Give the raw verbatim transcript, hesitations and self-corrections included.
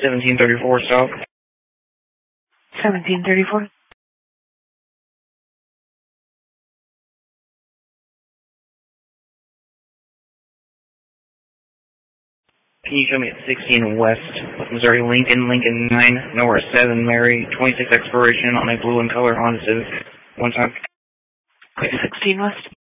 seventeen thirty-four stop. seventeen thirty-four. Can you show me at sixteen West, Missouri, Lincoln, Lincoln nine, nowhere seven, Mary, twenty-six expiration on a blue and color Honda Civic. One time. sixteen West.